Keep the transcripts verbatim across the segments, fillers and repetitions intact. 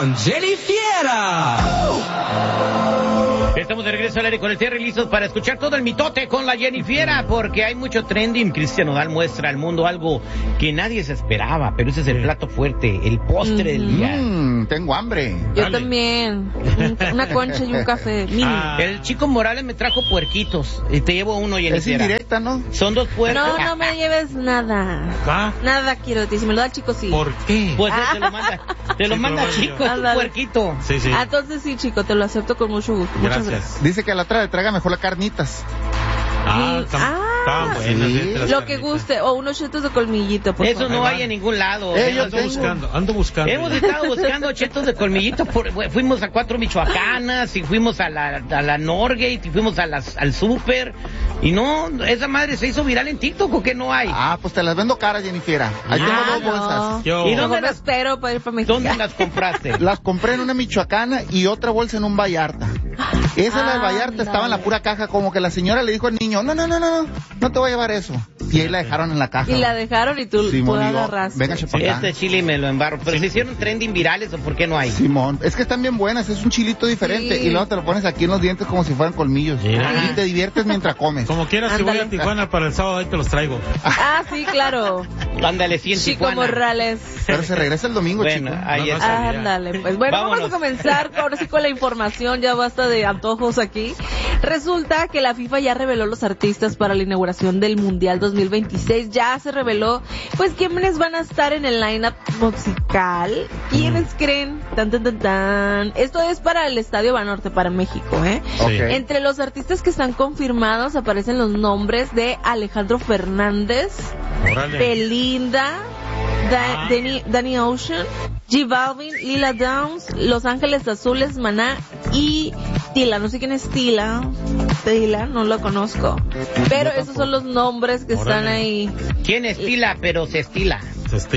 con Jenny Fiera. Estamos de regreso al aire con el Terry, listos para escuchar todo el mitote con la Jenny Fiera, porque hay mucho trending. Cristian Nodal muestra al mundo algo que nadie se esperaba, pero ese es el plato fuerte, el postre mm. del día. Mm, tengo hambre. Yo Dale. también. Una concha y un café. Ah. El chico Morales me trajo puerquitos y te llevo uno, Jenny Es Fiera. indirecta, ¿no? Son dos puercos. No, no me lleves nada. ¿Ah? Nada quiero de ti. Si me lo da el chico, sí. ¿Por qué? Pues ah. te lo manda, te lo Sí, manda te lo chico, mando es un puerquito. Sí, sí. Ah, entonces sí, chico, te lo acepto con mucho gusto. Muchas Gracias. gracias. Dice que a la otra le traiga mejor las carnitas. Ah, Sí. están, Ah. estaban buenas. Sí. ¿eh? Las Lo que carnitas. guste. O unos chetos de colmillito, por Eso favor. no Ahí hay van. en ningún lado. Eh, ¿eh? yo Ando tengo. buscando, ando buscando. Hemos estado buscando chetos de colmillito, por, fuimos a cuatro michoacanas y fuimos a la, a la Norgate y fuimos a las, al súper y no, esa madre se hizo viral en TikTok, ¿o qué no hay? Ah, pues te las vendo caras, Jennifiera. Ahí Ah, tengo dos no. bolsas. Yo, ¿Y Mejor dónde me las- espero para ir para México. ¿Dónde las compraste? Las compré en una michoacana y otra bolsa en un Vallarta. Esa la del Vallarta Ándale. estaba en la pura caja, como que la señora le dijo al niño, no, no, no, no, no te voy a llevar eso. Y ahí la dejaron en la caja. Y la dejaron y tú, Simón, tú la digo, agarraste. véngase para acá. Este chile me lo embarro, pero se hicieron trending virales, ¿o por qué no hay? Simón, es que están bien buenas, es un chilito diferente Sí. y luego te lo pones aquí en los dientes como si fueran colmillos. Sí. Y te diviertes mientras comes. como quieras, si voy Ándale. a Tijuana para el sábado, ahí te los traigo. Ah, sí, claro. Ándale, sí, en Chico Tijuana. Morales. Pero se regresa el domingo, Bueno, chico. ahí No, no está. sabía. Ándale, pues bueno, Vámonos. vamos a comenzar ahora sí con la información, ya basta de antojos aquí. Resulta que la FIFA ya reveló los artistas para la inauguración del Mundial dos mil veintiséis, ya se reveló pues quiénes van a estar en el lineup musical. ¿Quiénes creen? Tan tan tan tan. Esto es para el Estadio Banorte, para México, ¿eh? Ok. Entre los artistas que están confirmados aparecen los nombres de Alejandro Fernández, Órale. Belinda, Da- Ah. Danny, Danny Ocean, G Balvin, Lila Downs, Los Ángeles Azules, Maná y Tila. No sé quién es Tila. Tila, no lo conozco. Pero esos son los nombres que están Órale. ahí. ¿Quién estila, pero se estila? Este.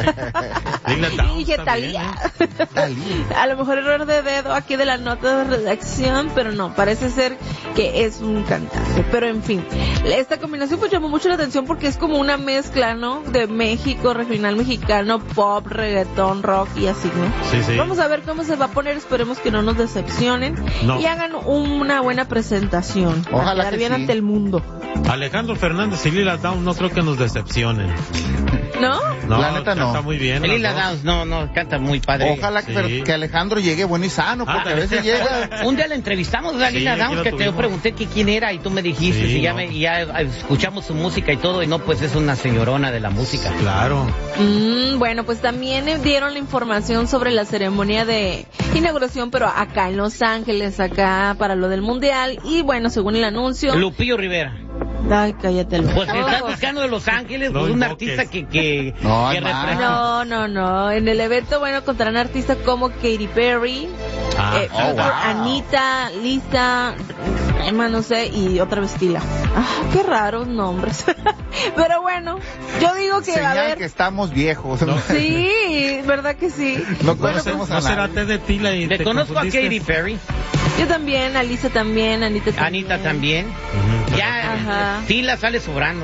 Dile a Downs Dije también, Talía. ¿eh? Talía. A lo mejor error de dedo aquí de la nota de redacción, pero no, parece ser que es un cantante. Pero en fin, esta combinación pues llamó mucho la atención porque es como una mezcla, ¿no? De México, regional mexicano, pop, reggaetón, rock y así, ¿no? Sí, sí. Vamos a ver cómo se va a poner, esperemos que no nos decepcionen No. y hagan una buena presentación. Para Ojalá quedar que bien sí. ante el mundo. Alejandro Fernández y Lila Downs no creo que nos decepcionen. ¿No? No, La neta no. Está muy bien. El Lila las dos. Downs, no, no, canta muy padre. Ojalá que, Sí. que Alejandro llegue bueno y sano, porque Ah, a veces llega... Un día la entrevistamos a Sí, Lila aquí Downs, lo que te tuvimos. pregunté que quién era y tú me dijiste, Sí, y ya, no. me, y ya escuchamos su música y todo, y no, pues es una señorona de la música. Claro. Mm, bueno, pues también eh, dieron la información sobre la ceremonia de inauguración, pero acá en Los Ángeles, acá para lo del Mundial. Y bueno, según el anuncio... Lupillo Rivera. Ay, cállate. Pues si estás buscando de Los Ángeles, No pues un invoques. artista que, que, No, que hay más. representa. No, no, no. En el evento, bueno, contarán artistas como Katy Perry, Ah, eh, oh, featured wow. Anita, Lisa, Emma, no sé, y otra vez Tila. Ah, qué raros nombres. Pero bueno, yo digo que a Señal ver. que estamos viejos. No. Sí, verdad que sí. No Bueno, conocemos ¿No a será nadie. té de Tila y Le te conozco a confundiste? Katy Perry, yo también, a Lisa también, Anita también. Anita también. Ujú. Ya, Ajá. Tila sale sobrando.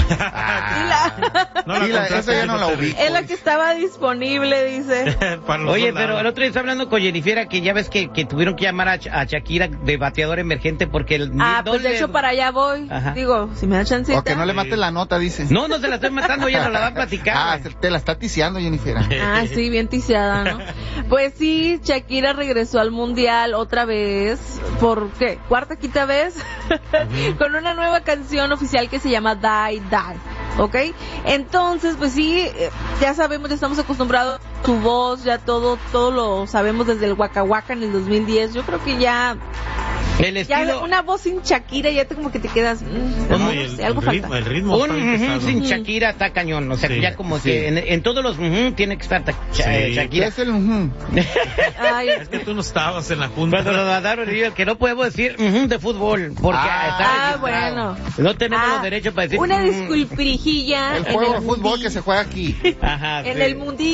Tila. No la Sí, la- compraste, esa ya no la Terry. ubico. Es la que estaba disponible, dice. Para los Oye, dos pero lados. el otro día estaba hablando con Jennifer, que ya ves que, que tuvieron que llamar a, Ch- a Shakira de bateador emergente porque el... Ah, no pues de le- hecho para allá voy. Ajá. Digo, si me da chancita. O que no le mates la nota, dice. No, no se la estoy matando, ya no la va a platicar. Ah, se- te la está ticiando, Jennifer. Ah, sí, bien ticiada, ¿no? Pues sí, Shakira regresó al Mundial otra vez, ¿por qué? ¿Cuarta, quinta vez? Con una nueva canción oficial que se llama Die, Die, ¿ok? Entonces, pues sí, eh, ya sabemos, ya estamos acostumbrados a su voz, ya todo, todo lo sabemos desde el Waka Waka en el dos mil diez, yo creo que ya, El ya estilo... una voz sin Shakira, ya te como que te quedas, mm, No, no, y no el, sé, algo el falta. ritmo, el ritmo Un está bien ujú pesado. sin Shakira está cañón, o sea, Sí, ya como sí. que en, en todos los ujú tiene que estar ta- Sha- Sí. eh, ¿Qué Shakira. es el ujú? Ay, Es que tú no estabas en la junta. Cuando nos mandaron, digo que no podemos decir ujú de fútbol, porque Ah, está ah, registrado. bueno. No tenemos Ah, los derechos para decir una ujú. disculpirijilla El en juego de el fútbol Mundi. que se juega aquí. Ajá, En sí. el Mundi,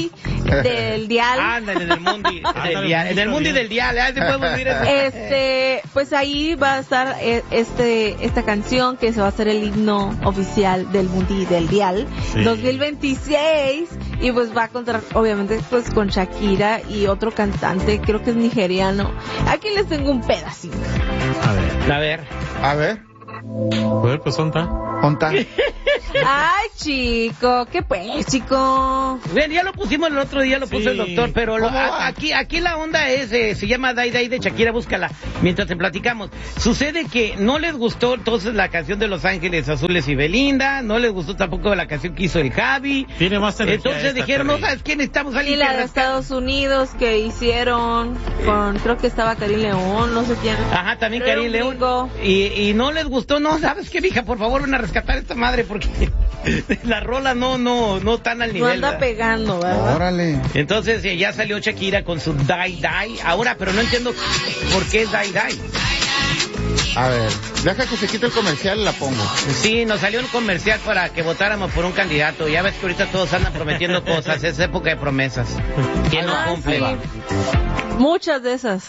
del dial. Ándale, en el Mundi del dial. En el Mundi del dial, ¿eh? ¿Sí podemos decir eso? Este, pues ahí va a estar eh, este esta canción que se va a hacer el himno oficial del Mundi del dial Sí. dos mil veintiséis y pues va a contar obviamente pues con Shakira y otro cantante, creo que es nigeriano. Aquí les tengo un pedacito. A ver. A ver. A ver, Pues, pues, ¿dónde está? ponta. Ay, chico, ¿qué pues, chico? Bien, ya lo pusimos el otro día, lo puso Sí. el doctor, pero lo- ¿Cómo va? a- aquí aquí la onda es, eh, se llama Dai Dai de Shakira, búscala mientras te platicamos. Sucede que no les gustó entonces la canción de Los Ángeles Azules y Belinda, no les gustó tampoco la canción que hizo el Javi. Tiene más energía Entonces esta, dijeron, no Terry. sabes quién, necesitamos a Y alguien la que de rescate. Estados Unidos que hicieron con, creo que estaba Karim León, no sé quién. Ajá, también Era Karim un León. gringo. Y, y no les gustó, no, ¿sabes qué, mija? Por favor, ven a rescatar a esta madre porque la rola no, no, no tan al No nivel. anda ¿verdad? pegando, ¿verdad? Órale. Entonces eh, ya salió Shakira con su Dai Dai. Ahora, pero no entiendo por qué es Dai Dai. A ver, deja que se quite el comercial y la pongo. Sí, nos salió un comercial para que votáramos por un candidato. Ya ves que ahorita todos andan prometiendo cosas. Es época de promesas. Que no Ah, cumplen. sí. Muchas de esas.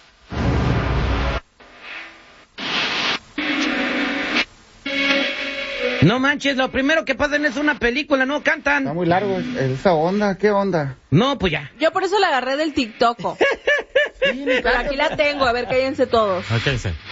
No manches, lo primero que pasan es una película, no Está cantan. muy largo esa onda, ¿qué onda? No, pues ya. Yo por eso la agarré del TikTok. Pero aquí la tengo, a ver, cállense todos. Ok, sí.